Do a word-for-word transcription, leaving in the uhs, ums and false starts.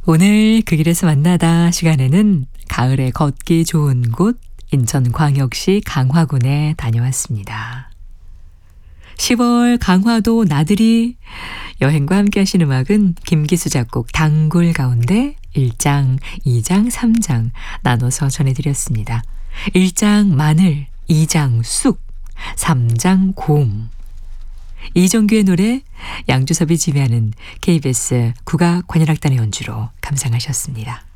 오늘 그 길에서 만나다 시간에는 가을에 걷기 좋은 곳 인천광역시 강화군에 다녀왔습니다. 시월 강화도 나들이 여행과 함께 하신 음악은 김기수 작곡 단골 가운데 일 장, 이 장, 삼 장 나눠서 전해드렸습니다. 일 장 마늘, 이 장 쑥, 삼 장 곰. 이정규의 노래 양주섭이 지휘하는 케이비에스 국악관현악단의 연주로 감상하셨습니다.